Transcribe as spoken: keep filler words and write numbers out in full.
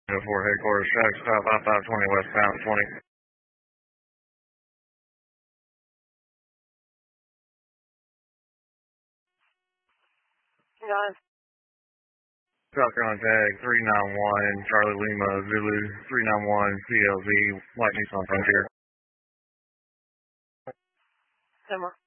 For headquarters, traffic stop five five twenty westbound twenty. Guys. South Carolina tag three nine one, Charlie Lima, Zulu three nine one, C L Z, White Nissan Frontier. Simmer.